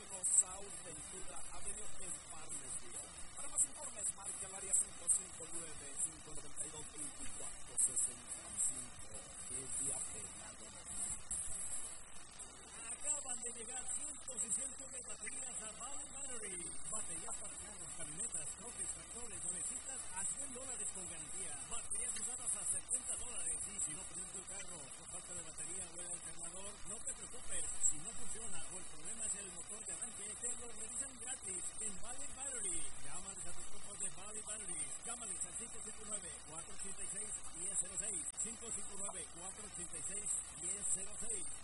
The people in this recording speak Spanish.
South Ventura Avenue en Farmesville. Para más informes, marque al área 559-592-2465 desde Apelado. Acaban de llegar 100% de baterías a Valley Battery. Baterías para carros, camionetas, coches, tractores, navecitas a $100 con garantía. Baterías usadas a $70. Y si no prendes tu carro por falta de batería o el alternador, no te preocupes. Si no funciona o el problema es el motor de arranque, te lo revisan gratis en Valley Battery. Llámales a tus grupos de Valley Battery. Llámales al 559-486-1006. 559-486-1006.